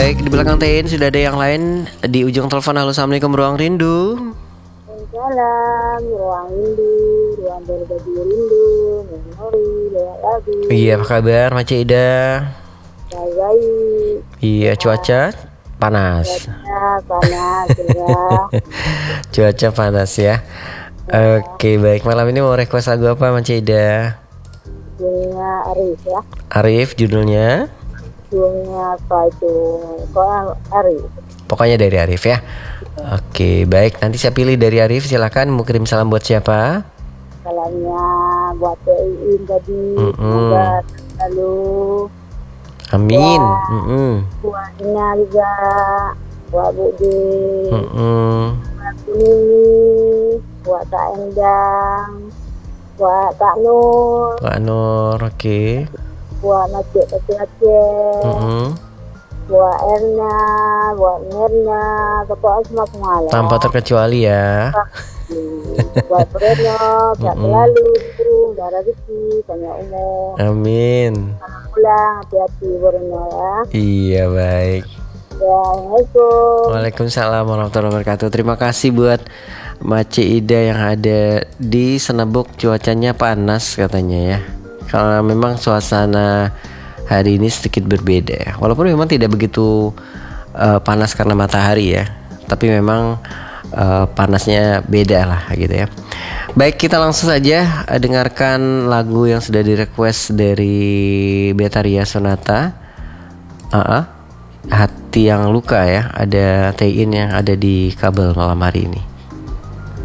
Baik, di belakang Tein sudah ada yang lain di ujung telepon. Halo, assalamualaikum ruang rindu. Salam, ruang rindu, ruang berbagi rindu, memori, lewat lagu. Iya, apa kabar Mace Ida? Baik. Iya, cuaca panas. Panas juga. Cuaca panas ya. Oke, baik. Malam ini mau request lagu apa Mace Ida? Judulnya Arif ya. Arif judulnya? Judulnya apa itu? Kok Arif? Pokoknya dari Arif ya. Oke, baik. Nanti saya pilih dari Arif. Silakan mau kirim salam buat siapa? Salamnya buat Tein tadi. Semoga selalu. Amin. Buat Ina juga. Buat Budi. Buat Ini. Buat Kak Endang. Buat Kak Nur. Kak Nur, oke. Buat Aceh. Buat Erna, buat Mirna, pokoknya semua lah. Tanpa terkecuali ya. Buat Breno, sehat selalu, darah rezeki, banyak umur. Amin. Pulang, hati-hati Breno ya. Iya, baik. Ya, Assalamualaikum. Waalaikumsalam warahmatullahi wabarakatuh. Terima kasih buat Mace Ida yang ada di Senebuk. Cuacanya panas katanya ya. Kalau memang suasana hari ini sedikit berbeda ya. Walaupun memang tidak begitu panas karena matahari ya, tapi memang panasnya beda lah gitu ya. Baik, kita langsung saja dengarkan lagu yang sudah direquest dari Betaria Sonata. Hati yang luka ya. Ada Tein yang ada di kabel malam hari ini.